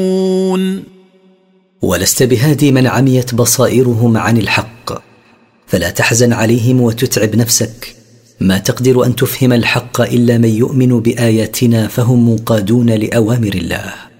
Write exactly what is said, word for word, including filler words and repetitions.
ولست بهادي من عميت بصائرهم عن الحق، فلا تحزن عليهم وتتعب نفسك، ما تقدر أن تفهم الحق إلا من يؤمن بآياتنا فهم منقادون لأوامر الله.